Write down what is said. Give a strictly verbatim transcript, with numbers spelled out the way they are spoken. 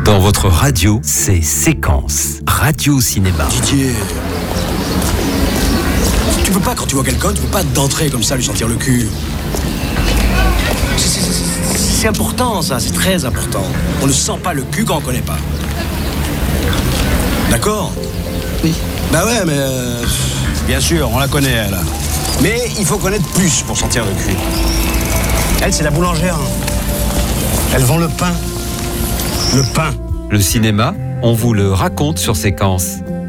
Dans votre radio, c'est Séquence, radio cinéma. Didier, tu peux pas, quand tu vois quelqu'un, tu peux pas d'entrer comme ça, lui sentir le cul. C'est, c'est, c'est, c'est important ça, c'est très important. On ne sent pas le cul quand on connaît pas. D'accord ? Oui. Bah ouais, mais euh, bien sûr, on la connaît elle. Mais il faut connaître plus pour sentir le cul. Elle, c'est la boulangère. Elle vend le pain. Le pain. Le cinéma, on vous le raconte sur Séquence.